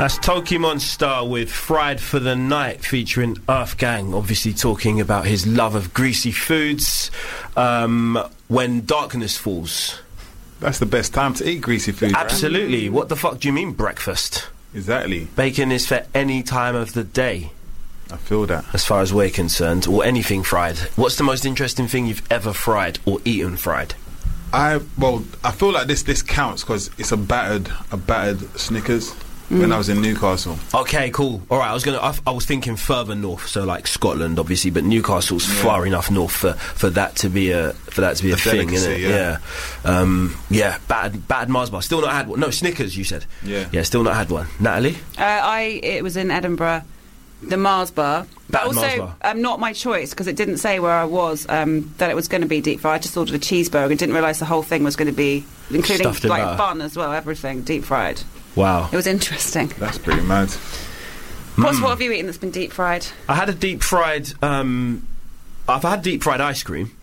That's Tokimon Star with Fried for the Night featuring Earth Gang, obviously talking about his love of greasy foods. When darkness falls. That's the best time to eat greasy food. Absolutely. Right? What the fuck do you mean breakfast? Exactly. Bacon is for any time of the day. I feel that. As far as we're concerned, or anything fried. What's the most interesting thing you've ever fried or eaten fried? I feel like this counts because it's a battered Snickers. When I was in Newcastle. Okay, cool. All right, I was thinking further north, so like Scotland, obviously, but Newcastle's far enough north for that to be a thing, isn't it? Yeah. Battered Mars bar. Still not had one. No, Snickers, you said. Yeah. Still not had one. Natalie? It was in Edinburgh, the Mars bar. But also, not my choice, because it didn't say where I was that it was going to be deep fried. I just ordered a cheeseburger and didn't realise the whole thing was going to be, including like bun as well, everything deep fried. Wow. It was interesting. That's pretty mad. What have you eaten that's been deep fried? I had a deep fried... I've had deep fried ice cream.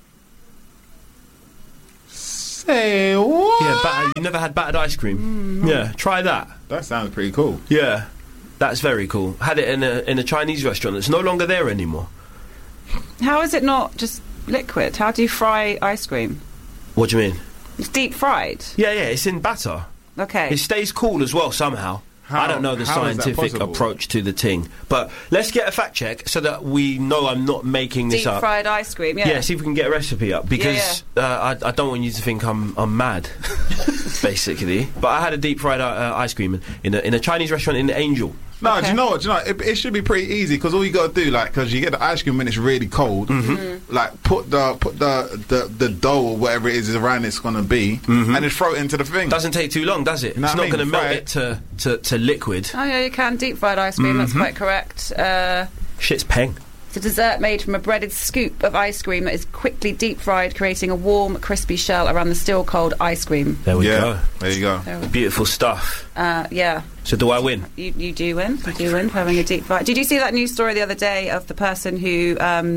Say what? Yeah, you never had battered ice cream? Yeah, try that. That sounds pretty cool. Yeah, that's very cool. Had it in a Chinese restaurant that's no longer there anymore. How is it not just liquid? How do you fry ice cream? What do you mean? It's deep fried? Yeah, it's in batter. Okay. It stays cool as well somehow. I don't know the scientific approach to the thing. But let's get a fact check so that we know I'm not making this up. Deep fried ice cream, yeah. Yeah, see if we can get a recipe up. Because I don't want you to think I'm mad, basically. But I had a deep fried ice cream in a Chinese restaurant in Angel. No, okay. Do you know what? It should be pretty easy because all you got to do, like, because you get the ice cream when it's really cold, like put the dough or whatever it is around it's gonna be, and then throw it into the thing. Doesn't take too long, does it? It's not going to melt it to liquid. Oh yeah, you can deep fried ice cream. That's quite correct. Shit's peng. It's a dessert made from a breaded scoop of ice cream that is quickly deep fried, creating a warm, crispy shell around the still cold ice cream. There we go. There you go. Beautiful stuff. Yeah. So do I win? You do win. You do win for having a deep fried. Did you see that news story the other day of the person who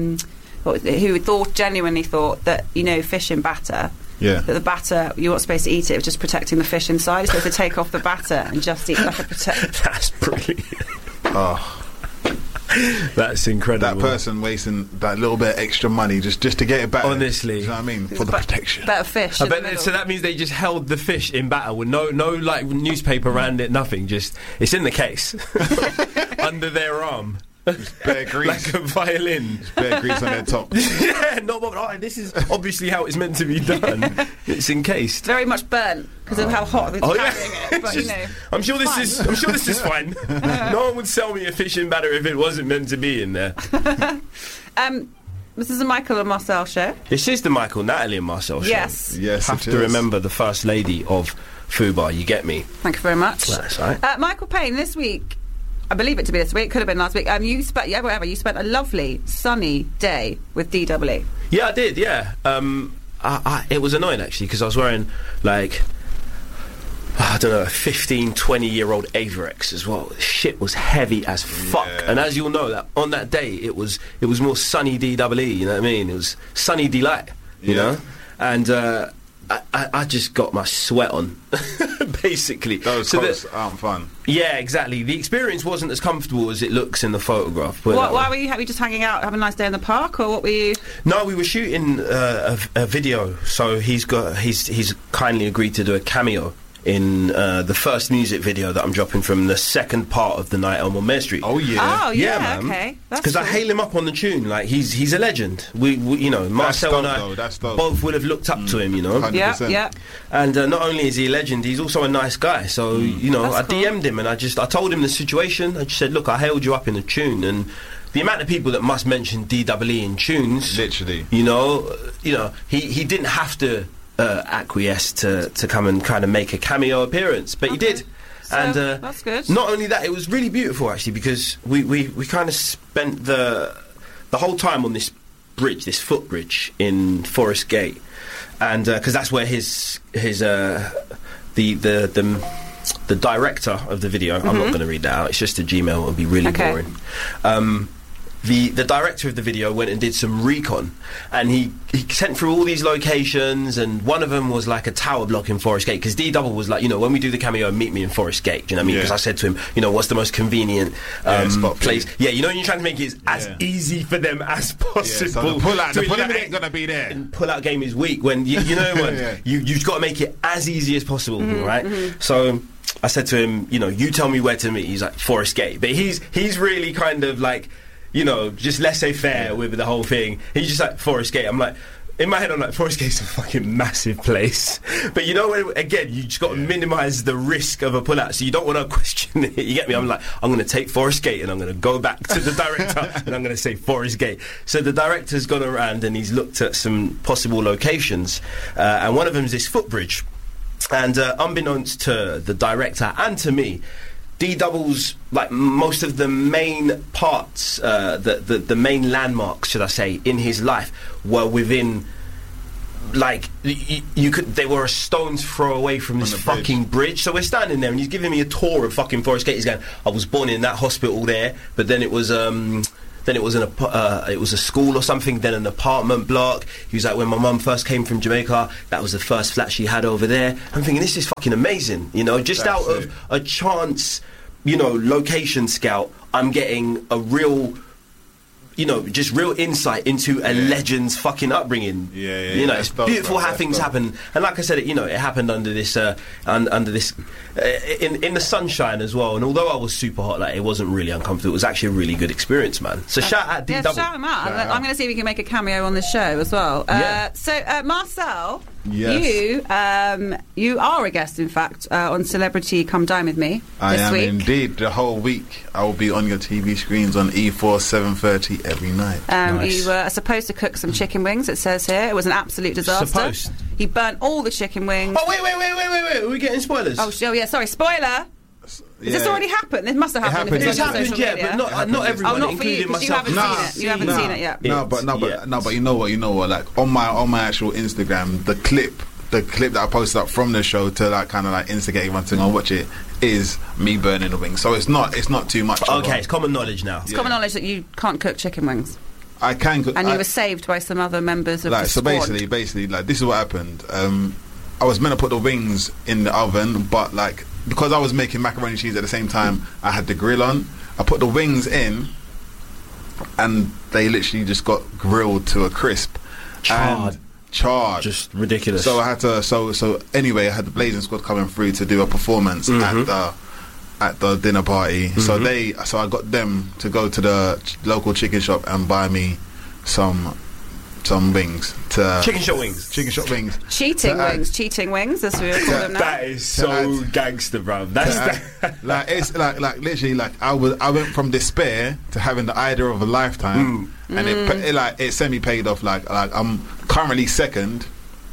genuinely thought that, fish in batter? Yeah. That the batter, you weren't supposed to eat it was just protecting the fish inside. You're supposed to take off the batter and just eat like a protect. That's brilliant. Oh. That's incredible. That person wasting that little bit of extra money just to get it back. Honestly. You know what I mean? For the protection. Better fish. So that means they just held the fish in batter with no like newspaper around it, nothing. Just it's in the case under their arm. Bare grease. Like a violin. Bare grease on their top. Yeah, this is obviously how it's meant to be done. It's encased. Very much burnt because of how hot it's carrying it. But I'm sure this is fine. No one would sell me a fish in batter if it wasn't meant to be in there. This is the Michael and Marcel show. This is the Michael, Natalie and Marcel show. Yes. Have to remember the first lady of Fubar. You get me? Thank you very much. That's right. Michael Payne, this week. I believe it to be this week. Could have been last week. You spent a lovely sunny day with DWE. Yeah, I did. Yeah. It was annoying actually because I was wearing like I don't know, a 15, 20-year-old Avirex as well. Shit was heavy as fuck. Yeah. And as you'll know, that on that day it was more sunny DWE. You know what I mean? It was sunny delight. You know, and. I just got my sweat on, basically. Those coats aren't fun. Yeah, exactly. The experience wasn't as comfortable as it looks in the photograph. Why were you just hanging out, having a nice day in the park, or what were you? No, we were shooting a video. So he's kindly agreed to do a cameo in the first music video that I'm dropping from the second part of The Night on Mare Street. Oh yeah. Oh yeah, man. Okay. Because I hail him up on the tune. Like he's a legend. We Marcel and I both would have looked up to him. 100%. Yeah. And not only is he a legend, he's also a nice guy. So I DM'd him and I told him the situation. I just said, look, I hailed you up in the tune and. The amount of people that must mention DWE in tunes, literally, he didn't have to acquiesce to come and kind of make a cameo appearance, but he did. So and that's good. Not only that, it was really beautiful actually because we kind of spent the whole time on this bridge, this footbridge in Forest Gate, and because that's where the director of the video. I'm not going to read that out. It's just a Gmail. It'll be really boring. the director of the video went and did some recon, and he sent through all these locations, and one of them was like a tower block in Forest Gate, because D Double was like, when we do the cameo, meet me in Forest Gate, do you know what I mean? Because I said to him, what's the most convenient place? Yeah, you're trying to make it as easy for them as possible. So the pull-out ain't gonna be there. And pull-out game is weak when you've got to make it as easy as possible, right? So I said to him, you tell me where to meet. He's like, Forest Gate. But he's really kind of like, just laissez-faire with the whole thing. He's just like, Forest Gate. I'm like, in my head, I'm like, Forest Gate's a fucking massive place. But again, you just got to minimise the risk of a pull-out, so you don't want to question it. You get me? I'm like, I'm going to take Forest Gate, and I'm going to go back to the director, and I'm going to say Forest Gate. So the director's gone around, and he's looked at some possible locations, and one of them is this footbridge. And unbeknownst to the director and to me, D-Double's, like, most of the main parts, the main landmarks, should I say, in his life were within, like, they were a stone's throw away from this fucking bridge. So we're standing there, and he's giving me a tour of fucking Forest Gate. He's going, I was born in that hospital there, but then it was it was a school or something, then an apartment block. He was like, when my mum first came from Jamaica, that was the first flat she had over there. I'm thinking, this is fucking amazing, just out of a chance, location scout, I'm getting a real, just real insight into a legend's fucking upbringing. It's beautiful how things happen. And like I said, it happened under this, in the sunshine as well. And although I was super hot, like, it wasn't really uncomfortable. It was actually a really good experience, man. So shout out D Double. Shout him out. I'm going to see if we can make a cameo on the show as well. So Marcel. Yes. You are a guest, in fact, on Celebrity Come Dine With Me I this am week. Indeed. The whole week I will be on your TV screens on E4 7:30 every night. Nice. You were supposed to cook some chicken wings, it says here. It was an absolute disaster. Supposed? He burnt all the chicken wings. Oh, wait. Are we getting spoilers? Oh, yeah, sorry, spoiler. Has this already happened? It must have happened. It It's happened, social media. but not everyone, not for you, including because myself. you haven't seen it. You haven't seen it yet. But you know what? Like on my actual Instagram, the clip that I posted up from the show to like kind of like instigate everyone to go watch it is me burning the wings. So it's not too much. Okay, it's common knowledge now. It's common knowledge that you can't cook chicken wings. I can cook, and you were saved by some other members of the squad. So basically, like, this is what happened. I was meant to put the wings in the oven, but like, because I was making macaroni and cheese at the same time, I had the grill on. I put the wings in, and they literally just got grilled to a crisp. Charred. Just ridiculous. So I had to. So anyway, I had the Blazing Squad coming through to do a performance at the dinner party. So I got them to go to the local chicken shop and buy me some wings. Chicken shop wings. Cheating wings, as we would call them now. That is so gangster, bruv. That's it's like literally, like I went from despair to having the idea of a lifetime, and it semi-paid off. Like I'm currently second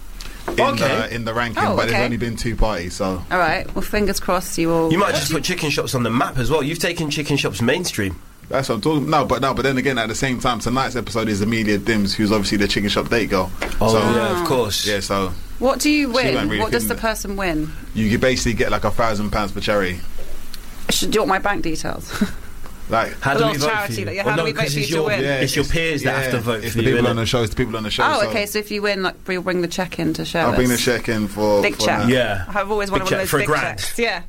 in the ranking, but there's only been 2 parties. So all right, well, fingers crossed you will. You might just put chicken shops on the map as well. You've taken chicken shops mainstream. That's what I'm talking. No, but then again, at the same time, tonight's episode is Amelia Dims, who's obviously the chicken shop date girl. Oh, so, yeah, of course. Yeah, so what do you win? Really, what does the person win? You basically get like £1,000 for charity. Do you want my bank details? Like, how do we vote for you? How do we vote for you to win? It's your peers that have to vote for you. It's the people on the show. It's the people on the show. Oh, okay. So if you win, like, you'll bring the check in to show us. I'll bring the check in for big check. Yeah, I've always wanted one of those for big checks. Yeah.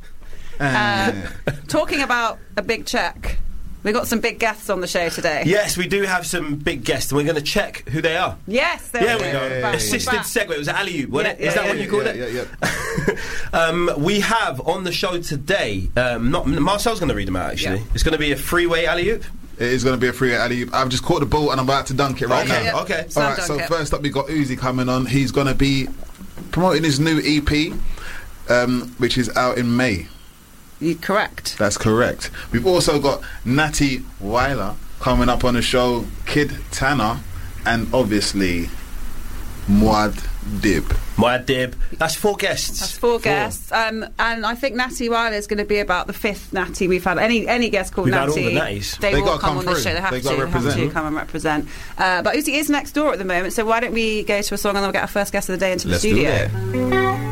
Talking about a big check, we've got some big guests on the show today. Yes, we do have some big guests, and we're going to check who they are. Yes, there we go. Assisted segue. It was alley-oop, wasn't it? Is that what you called it? Yeah. We have on the show today, Marcel's going to read them out, actually. Yeah. It's going to be a freeway alley-oop. It is going to be a freeway alley-oop. I've just caught the ball and I'm about to dunk it right now. Yeah. Okay. All right, so first up we got Uzi coming on. He's going to be promoting his new EP, which is out in May. You're correct. That's correct. We've also got Natty Weiler coming up on the show, Kid Tanner, and obviously Muad Dib. That's 4 guests. And I think Natty Weiler is going to be about the 5th Natty we've had. Any guest called Natty, all the Natties. They will come on the show. They have to come and represent. But Uzi is next door at the moment, so why don't we go to a song and then we'll get our first guest of the day into the studio.